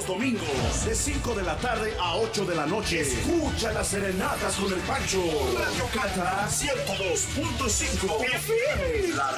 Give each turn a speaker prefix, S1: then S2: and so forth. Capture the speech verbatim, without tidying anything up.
S1: domingos, de cinco de la tarde a ocho de la noche. Escucha las serenatas con el Pancho. Radio Cata ciento dos punto cinco F M. La